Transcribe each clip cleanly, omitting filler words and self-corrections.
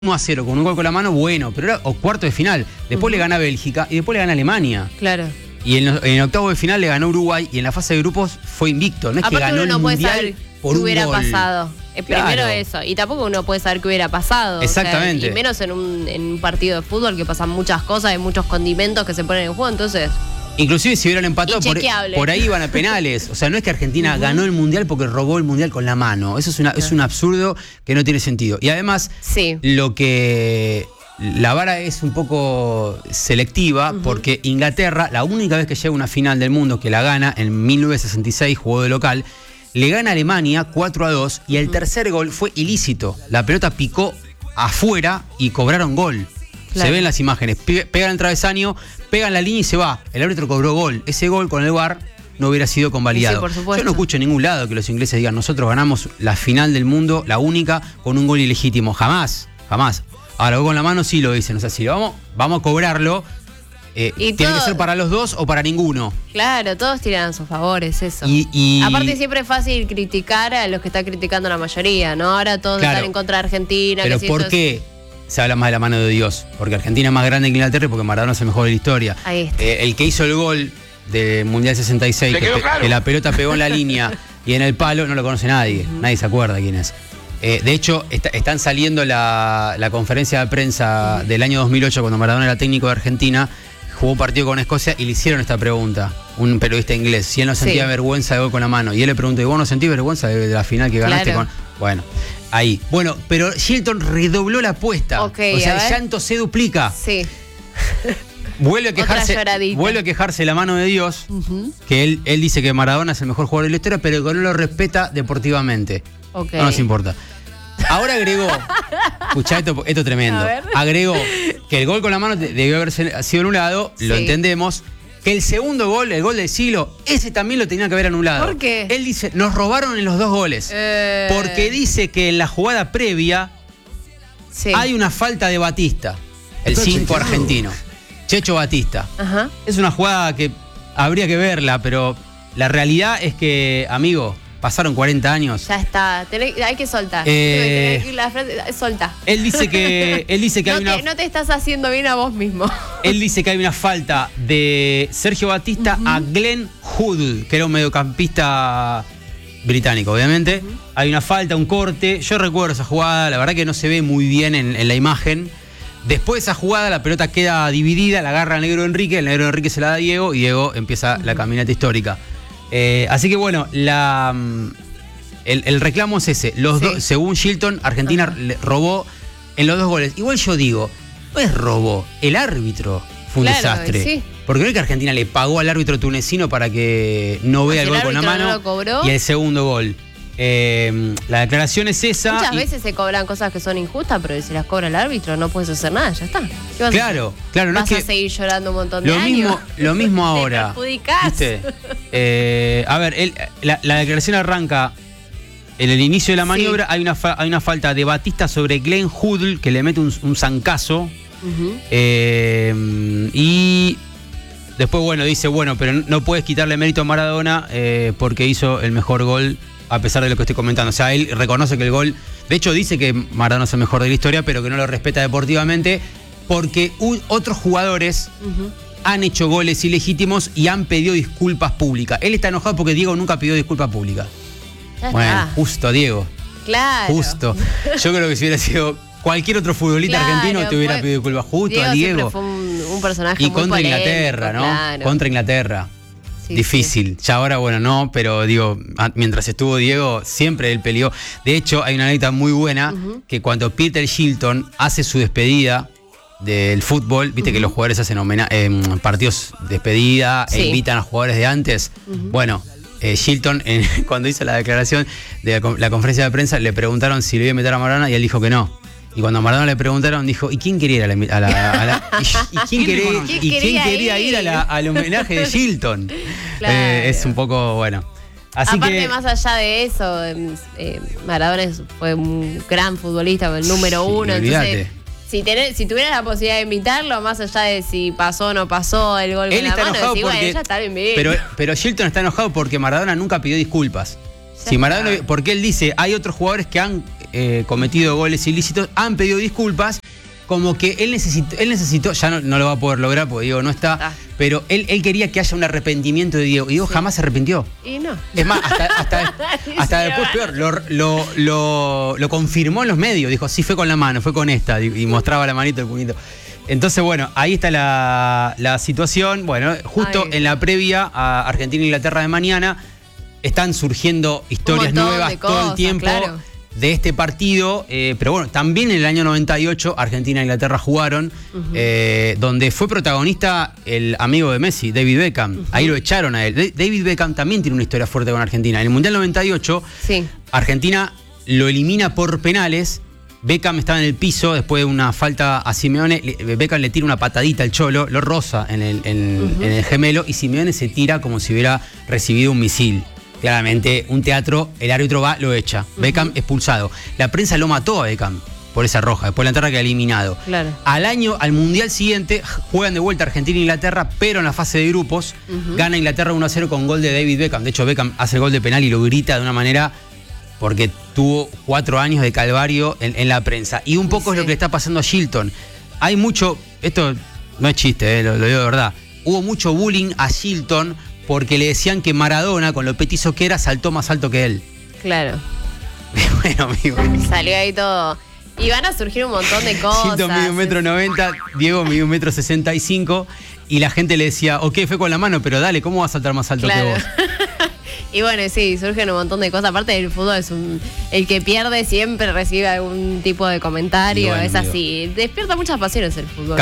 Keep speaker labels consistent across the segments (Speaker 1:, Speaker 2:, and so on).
Speaker 1: 1-0 con un gol con la mano, bueno, pero era cuarto de final. Después le gana Bélgica y después le gana Alemania.
Speaker 2: Claro.
Speaker 1: Y en octavo de final le ganó Uruguay y en la fase de grupos fue invicto. No es
Speaker 2: aparte
Speaker 1: que ganó
Speaker 2: uno no
Speaker 1: el
Speaker 2: puede
Speaker 1: mundial
Speaker 2: saber
Speaker 1: por
Speaker 2: qué
Speaker 1: un
Speaker 2: hubiera
Speaker 1: gol.
Speaker 2: pasado.
Speaker 1: Claro.
Speaker 2: Primero eso. Y tampoco uno puede saber qué hubiera pasado.
Speaker 1: Exactamente.
Speaker 2: O sea, y menos en un partido de fútbol que pasan muchas cosas, hay muchos condimentos que se ponen en juego. Entonces,
Speaker 1: inclusive si hubieran empatado,
Speaker 2: inchequeable.
Speaker 1: por ahí iban a penales. O sea, no es que Argentina ganó el mundial porque robó el mundial con la mano. Eso es un absurdo que no tiene sentido. Y además,
Speaker 2: sí.
Speaker 1: lo que... La vara es un poco selectiva porque Inglaterra, la única vez que llega a una final del mundo que la gana, en 1966, jugó de local, le gana a Alemania 4-2 y el tercer gol fue ilícito. La pelota picó afuera y cobraron gol.
Speaker 2: Claro.
Speaker 1: Se ven las imágenes. Pegan el travesaño, pegan la línea y se va. El árbitro cobró gol. Ese gol con el VAR no hubiera sido convalidado.
Speaker 2: Sí, por supuesto.
Speaker 1: Yo no escucho en ningún lado que los ingleses digan nosotros ganamos la final del mundo, la única, con un gol ilegítimo. Jamás, jamás. Ahora, con la mano sí lo dicen. O sea, si vamos a cobrarlo, tiene que ser para los dos o para ninguno.
Speaker 2: Claro, todos tiran a sus favores, eso.
Speaker 1: Y
Speaker 2: aparte siempre es fácil criticar a los que está criticando la mayoría, ¿no? Ahora todos están en contra de Argentina.
Speaker 1: Pero
Speaker 2: que
Speaker 1: ¿por qué se habla más de la mano de Dios? Porque Argentina es más grande que Inglaterra y porque Maradona es el mejor de la historia.
Speaker 2: Ahí está.
Speaker 1: El que hizo el gol del Mundial 66, que la pelota pegó en la línea y en el palo, no lo conoce nadie. Nadie se acuerda quién es. De hecho, están saliendo la conferencia de prensa del año 2008, cuando Maradona era técnico de Argentina, jugó un partido con Escocia y le hicieron esta pregunta, un periodista inglés, si él no sentía vergüenza de gol con la mano. Y él le preguntó, ¿y vos no sentís vergüenza de la final que ganaste?
Speaker 2: Claro.
Speaker 1: Bueno, ahí. Bueno, pero Shilton redobló la apuesta.
Speaker 2: Okay,
Speaker 1: o sea, el llanto se duplica.
Speaker 2: Sí.
Speaker 1: Vuelve a quejarse la mano de Dios, que él dice que Maradona es el mejor jugador de la historia, pero que no lo respeta deportivamente.
Speaker 2: Okay.
Speaker 1: No nos importa. Ahora agregó, escuchá, esto es tremendo. Agregó que el gol con la mano debió haber sido anulado, lo entendemos. Que el segundo gol, el gol del siglo, ese también lo tenía que haber anulado.
Speaker 2: ¿Por qué?
Speaker 1: Él dice, nos robaron en los dos goles. Porque dice que en la jugada previa hay una falta de Batista, el 5 argentino. Checho Batista.
Speaker 2: Ajá.
Speaker 1: Es una jugada que habría que verla, pero la realidad es que, amigo, pasaron 40 años.
Speaker 2: Ya está, hay que soltar. Solta.
Speaker 1: Él dice que
Speaker 2: no te estás haciendo bien a vos mismo.
Speaker 1: Él dice que hay una falta de Sergio Batista a Glenn Hoddle, que era un mediocampista británico, obviamente. Hay una falta, un corte. Yo recuerdo esa jugada, la verdad que no se ve muy bien en la imagen. Después de esa jugada, la pelota queda dividida, la agarra el negro Enrique se la da a Diego y Diego empieza la caminata histórica. Así que bueno, el reclamo es ese. Según Shilton, Argentina robó en los dos goles. Igual yo digo, no es robo, el árbitro fue un desastre. Sí. Porque no es que Argentina le pagó al árbitro tunecino para que no vea el gol con la mano
Speaker 2: no lo cobró.
Speaker 1: Y el segundo gol. La declaración es esa.
Speaker 2: Muchas veces se cobran cosas que son injustas, pero si las cobra el árbitro no puedes hacer nada, ya está. ¿Qué vas a hacer?
Speaker 1: Claro, no
Speaker 2: vas
Speaker 1: es que
Speaker 2: a seguir llorando un montón de años.
Speaker 1: Lo mismo ahora.
Speaker 2: Te perjudicás.
Speaker 1: ¿Viste? A ver, la declaración arranca en el inicio de la maniobra. Hay una falta de Batista sobre Glenn Hoddle, que le mete un zancazo. Y después, bueno, dice, pero no puedes quitarle mérito a Maradona porque hizo el mejor gol, a pesar de lo que estoy comentando. O sea, él reconoce que el gol... De hecho, dice que Maradona es el mejor de la historia, pero que no lo respeta deportivamente, porque otros jugadores han hecho goles ilegítimos y han pedido disculpas públicas. Él está enojado porque Diego nunca pidió disculpas públicas. Bueno, justo, Diego.
Speaker 2: Claro.
Speaker 1: Justo. Yo creo que si hubiera sido cualquier otro futbolista argentino, te hubiera pedido disculpas. Justo a Diego.
Speaker 2: Fue un personaje
Speaker 1: y
Speaker 2: muy
Speaker 1: contra
Speaker 2: polémico,
Speaker 1: Inglaterra, ¿no?
Speaker 2: Claro.
Speaker 1: Contra Inglaterra. Difícil. Ya ahora, no, pero digo, mientras estuvo Diego, siempre él peleó. De hecho, hay una anécdota muy buena que cuando Peter Shilton hace su despedida del fútbol, viste que los jugadores hacen partidos de despedida e invitan a jugadores de antes. Bueno, Shilton, cuando hizo la declaración de la conferencia de prensa, le preguntaron si le iba a meter a Maradona y él dijo que no. Y cuando a Maradona le preguntaron, dijo, ¿y quién quería ir ¿quién quería ir al homenaje de Shilton?
Speaker 2: Claro.
Speaker 1: Es un poco, bueno. Así
Speaker 2: aparte, más allá de eso, Maradona fue un gran futbolista, el número uno. Entonces, si tuvieras la posibilidad de invitarlo, más allá de si pasó o no pasó el gol con la mano, decís, ya está bien.
Speaker 1: Pero Shilton está enojado porque Maradona nunca pidió disculpas. Si Maradona, porque él dice, hay otros jugadores que han cometido goles ilícitos, han pedido disculpas. Como que él necesitó, ya no lo va a poder lograr porque Diego no está, pero él quería que haya un arrepentimiento de Diego. Y Diego jamás se arrepintió.
Speaker 2: Y no.
Speaker 1: Es más, hasta después peor, lo confirmó en los medios. Dijo, sí, fue con la mano, fue con esta. Y mostraba la manito, el puñito. Entonces, bueno, ahí está la situación. Bueno, justo en la previa a Argentina-Inglaterra de mañana, están surgiendo historias nuevas todo el tiempo. Claro. De este partido, pero bueno, también en el año 98 Argentina e Inglaterra jugaron, donde fue protagonista el amigo de Messi, David Beckham. Ahí lo echaron a él. David Beckham también tiene una historia fuerte con Argentina. En el Mundial 98, Argentina lo elimina por penales. Beckham estaba en el piso después de una falta a Simeone. Beckham le tira una patadita al Cholo, lo roza en el gemelo, y Simeone se tira como si hubiera recibido un misil. Claramente, un teatro, el árbitro va, lo echa. Beckham expulsado. La prensa lo mató a Beckham por esa roja. Después la Inglaterra queda eliminado. Claro. Al Mundial siguiente, juegan de vuelta Argentina e Inglaterra, pero en la fase de grupos, gana Inglaterra 1-0 con gol de David Beckham. De hecho, Beckham hace el gol de penal y lo grita de una manera porque tuvo 4 años de calvario en la prensa. Y un poco es lo que le está pasando a Shilton. Hay mucho, esto no es chiste, lo digo de verdad. Hubo mucho bullying a Shilton porque le decían que Maradona, con lo petizo que era, saltó más alto que él. Claro. Bueno, amigo.
Speaker 2: Salió ahí todo. Y van a surgir un montón de cosas.
Speaker 1: Shilton mide 1,90 m, Diego mide 1,65 m, y la gente le decía, ok, fue con la mano, pero dale, ¿cómo vas a saltar más alto que vos?
Speaker 2: Y bueno, sí, surgen un montón de cosas. Aparte del fútbol, el que pierde siempre recibe algún tipo de comentario. Bueno, es así. Despierta muchas pasiones el fútbol.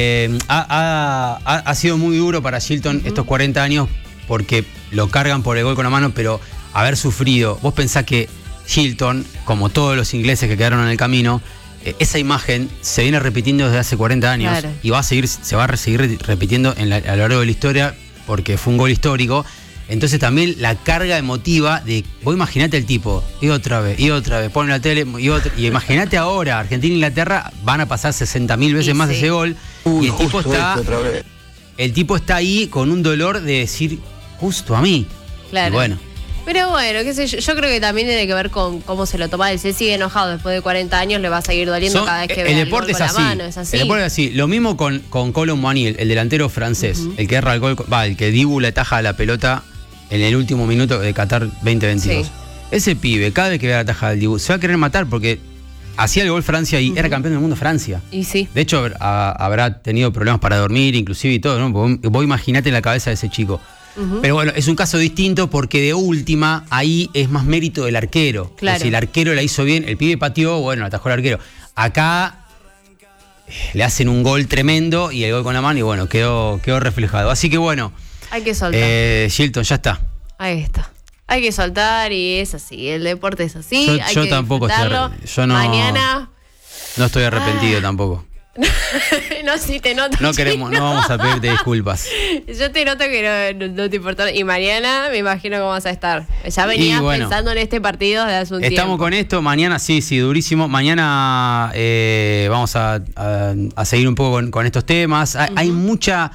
Speaker 1: Ha sido muy duro para Shilton estos 40 años porque lo cargan por el gol con la mano, pero haber sufrido. Vos pensás que Shilton, como todos los ingleses que quedaron en el camino, esa imagen se viene repitiendo desde hace 40 años. Claro. Y se va a seguir repitiendo a lo largo de la historia porque fue un gol histórico. Entonces también la carga emotiva de, vos imaginate el tipo, y otra vez, pone la tele, y imaginate ahora, Argentina e Inglaterra van a pasar 60.000 veces más ese gol, y el tipo está ahí con un dolor de decir, justo a mí. Claro. Y bueno.
Speaker 2: Pero bueno, qué sé yo creo que también tiene que ver con cómo se lo toma él. Si él sigue enojado después de 40 años, le va a seguir doliendo cada vez que vea el gol con la mano. Es así.
Speaker 1: El deporte es así. Lo mismo con Kolo Muani, el delantero francés, el que erra el gol, el que Dibu le ataja la pelota en el último minuto de Qatar 2022. Sí. Ese pibe, cada vez que vea la tajada del Dibu, se va a querer matar porque hacía el gol Francia y era campeón del mundo Francia. Y sí. De hecho, habrá tenido problemas para dormir, inclusive y todo, ¿no? Vos imaginate la cabeza de ese chico. Pero bueno, es un caso distinto porque de última, ahí es más mérito del arquero. Claro. Si el arquero la hizo bien, el pibe pateó, bueno, atajó el arquero. Acá le hacen un gol tremendo y el gol con la mano y bueno, quedó reflejado. Así que bueno.
Speaker 2: Hay que soltar.
Speaker 1: Shilton, ya está.
Speaker 2: Ahí está. Hay que soltar y es así. El deporte es así.
Speaker 1: Yo tampoco estoy.
Speaker 2: Mañana.
Speaker 1: No estoy arrepentido tampoco.
Speaker 2: No, sí te noto.
Speaker 1: No vamos a pedirte disculpas.
Speaker 2: Yo te noto que no te importa. Y mañana me imagino cómo vas a estar. Ya venías pensando en este partido desde hace un tiempo. Estamos con esto. Mañana, sí, durísimo. Mañana vamos a seguir un poco con estos temas. Hay mucha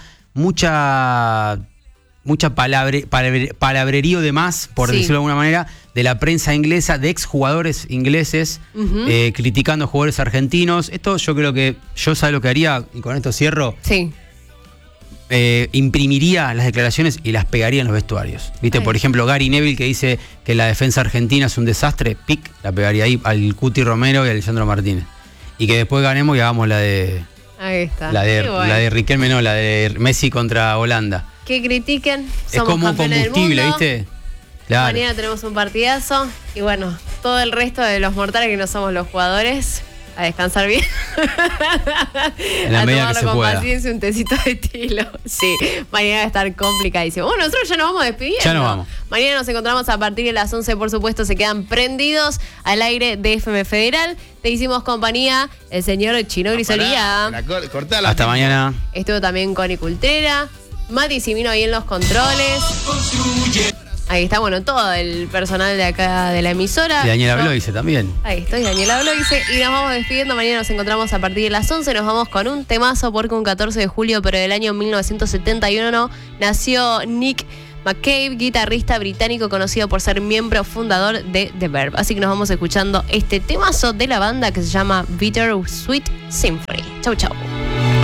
Speaker 2: palabrerío de más, por decirlo de alguna manera, de la prensa inglesa, de exjugadores ingleses, criticando a jugadores argentinos. Esto yo creo que, ¿sabes lo que haría? Y con esto cierro. Sí. Imprimiría las declaraciones y las pegaría en los vestuarios. ¿Viste? Por ejemplo, Gary Neville, que dice que la defensa argentina es un desastre, la pegaría ahí al Cuti Romero y a Alessandro Martínez. Y que después ganemos y hagamos la de... Ahí está. La de Riquelme, no, la de Messi contra Holanda. Que critiquen,
Speaker 1: es como un combustible, ¿viste?
Speaker 2: Claro. Mañana tenemos un partidazo y bueno, todo el resto de los mortales que no somos los jugadores, a descansar bien.
Speaker 1: En la medida que se
Speaker 2: con
Speaker 1: pueda.
Speaker 2: Paciencia, un tecito de estilo. Sí, mañana va a estar complicadísimo. Bueno, nosotros ya nos vamos despidiendo.
Speaker 1: Ya nos vamos.
Speaker 2: Mañana nos encontramos a partir de las 11, por supuesto, se quedan prendidos al aire de FM Federal. Te hicimos compañía el señor Chino Grisolía.
Speaker 1: Hasta mañana.
Speaker 2: Estuvo también Connie Cultera. Mati Simino ahí en los controles. Ahí está, bueno, todo el personal de acá de la emisora.
Speaker 1: Y Daniela Bloise también.
Speaker 2: Ahí estoy, Daniela Bloise. Y nos vamos despidiendo. Mañana nos encontramos a partir de las 11. Nos vamos con un temazo porque un 14 de julio, pero del año 1971, nació Nick McCabe, guitarrista británico conocido por ser miembro fundador de The Verve. Así que nos vamos escuchando este temazo de la banda que se llama Bitter Sweet Symphony. Chau, chau.